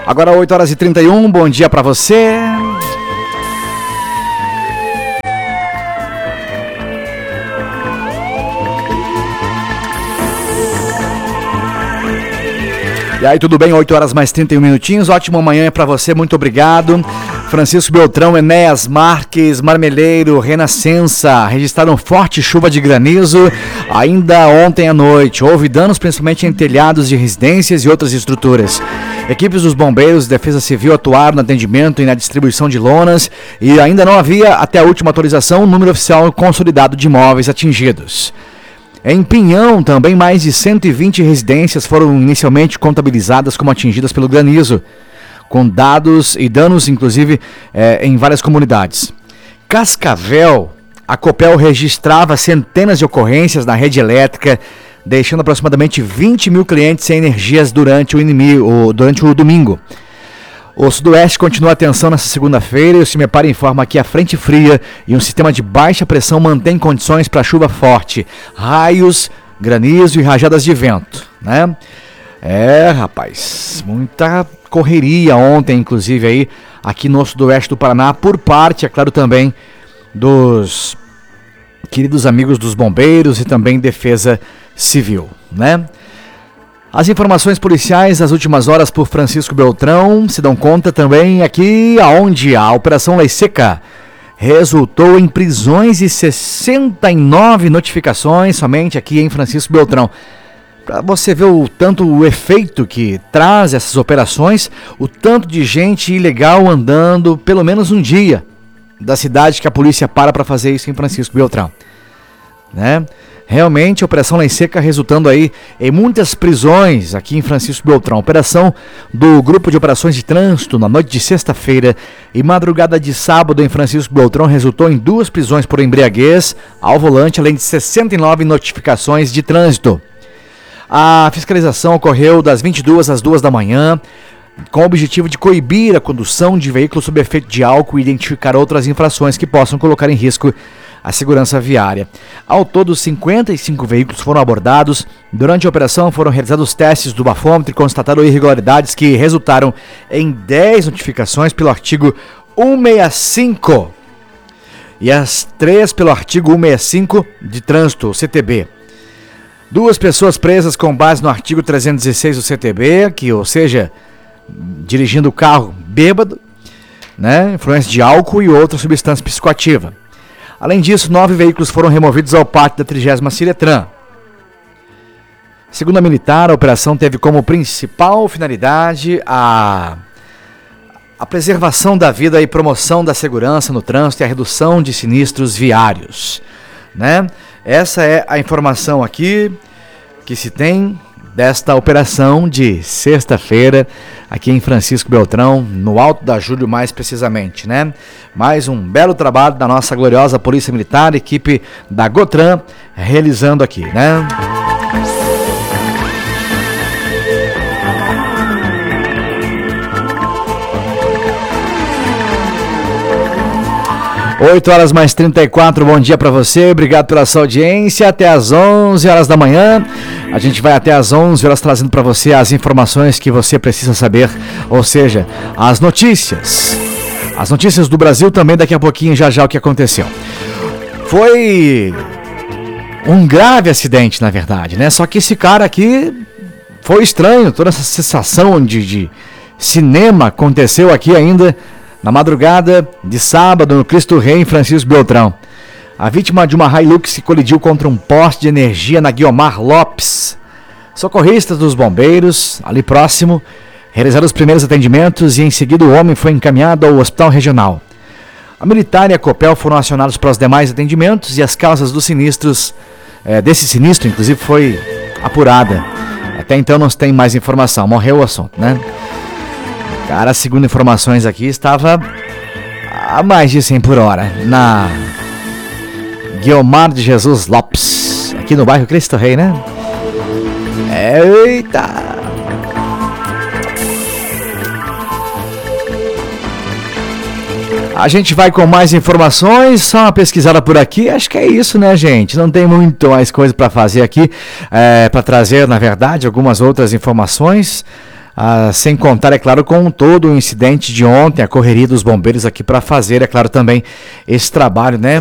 Agora 8h31, bom dia para você. E aí, tudo bem? 8h mais 31 minutinhos. Ótima manhã para você, muito obrigado. Francisco Beltrão, Enéas Marques, Marmeleiro, Renascença registraram forte chuva de granizo ainda ontem à noite. Houve danos principalmente em telhados de residências e outras estruturas. Equipes dos bombeiros e defesa civil atuaram no atendimento e na distribuição de lonas e ainda não havia, até a última atualização, um número oficial consolidado de imóveis atingidos. Em Pinhão, também mais de 120 residências foram inicialmente contabilizadas como atingidas pelo granizo, com dados e danos, inclusive, em várias comunidades. Cascavel, a Copel registrava centenas de ocorrências na rede elétrica, deixando aproximadamente 20 mil clientes sem energias durante o domingo. O Sudoeste continua a tensão nessa segunda-feira e o CIMEPAR informa que a frente fria e um sistema de baixa pressão mantém condições para chuva forte, raios, granizo e rajadas de vento, né? Rapaz, muita correria ontem, inclusive, aí, aqui no Sudoeste do Paraná, por parte, é claro, também dos queridos amigos dos bombeiros e também defesa civil, né? As informações policiais das últimas horas por Francisco Beltrão se dão conta também aqui aonde a Operação Lei Seca resultou em prisões e 69 notificações somente aqui em Francisco Beltrão. Para você ver o efeito que traz essas operações, o tanto de gente ilegal andando pelo menos um dia da cidade que a polícia para fazer isso em Francisco Beltrão, né? Realmente, a Operação Lei Seca resultando aí em muitas prisões aqui em Francisco Beltrão. Operação do Grupo de Operações de Trânsito na noite de sexta-feira e madrugada de sábado em Francisco Beltrão resultou em 2 prisões por embriaguez ao volante, além de 69 notificações de trânsito. A fiscalização ocorreu das 22 às 2 da manhã, com o objetivo de coibir a condução de veículos sob efeito de álcool e identificar outras infrações que possam colocar em risco a segurança viária. Ao todo, 55 veículos foram abordados. Durante a operação foram realizados testes do bafômetro e constataram irregularidades que resultaram em 10 notificações pelo artigo 165 e as 3 pelo artigo 165 de trânsito, CTB. 2 pessoas presas com base no artigo 316 do CTB, ou seja, dirigindo o carro bêbado, né, influência de álcool e outra substância psicoativa. Além disso, 9 veículos foram removidos ao pátio da 30ª Ciretran. Segundo a militar, a operação teve como principal finalidade a preservação da vida e promoção da segurança no trânsito e a redução de sinistros viários, né? Essa é a informação aqui que se tem desta operação de sexta-feira aqui em Francisco Beltrão, no Alto da Júlio mais precisamente, né? Mais um belo trabalho da nossa gloriosa Polícia Militar, equipe da Gotran, realizando aqui, né? Oito horas mais 34, bom dia para você, obrigado pela sua audiência, até às 11 horas da manhã, a gente vai até às 11 horas trazendo para você as informações que você precisa saber, ou seja, as notícias do Brasil também daqui a pouquinho, já o que aconteceu. Foi um grave acidente, na verdade, né? Só que esse cara aqui foi estranho, toda essa sensação de cinema aconteceu aqui ainda na madrugada de sábado, no Cristo Rei, em Francisco Beltrão. A vítima de uma Hilux que colidiu contra um poste de energia na Guiomar Lopes. Socorristas dos bombeiros, ali próximo, realizaram os primeiros atendimentos e em seguida o homem foi encaminhado ao hospital regional. A militar e a Copel foram acionados para os demais atendimentos e as causas dos sinistros, desse sinistro, inclusive, foi apurada. Até então não se tem mais informação, morreu o assunto, né? Cara, segundo informações aqui, estava a mais de 100 por hora na Guiomar de Jesus Lopes, aqui no bairro Cristo Rei, né? Eita! A gente vai com mais informações, só uma pesquisada por aqui, acho que é isso, né, gente? Não tem muito mais coisa para fazer aqui, para trazer, na verdade, algumas outras informações. sem contar, é claro, com todo o incidente de ontem, a correria dos bombeiros aqui para fazer, é claro, também esse trabalho, né?